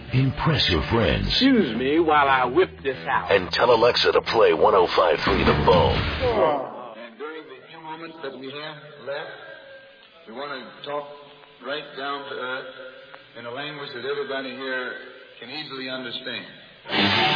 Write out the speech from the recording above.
Impress your friends. Excuse me while I whip this out. And tell Alexa to play 105.3 The Bone. And during the few moments that we have left, we want to talk right down to earth in a language that everybody here can easily understand.